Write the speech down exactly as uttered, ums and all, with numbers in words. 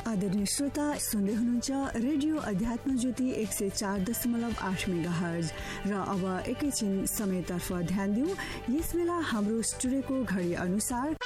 आदरणीय श्रोता, सुन्दै हुनुहुन्छ रेडियो अध्यात्म ज्योति एक सय चार दशमलव आठ मेगा हर्ज। र अब एकैछिन समयतर्फ ध्यान दिउँ। यस बेला हाम्रो स्टुडियोको घडी अनुसार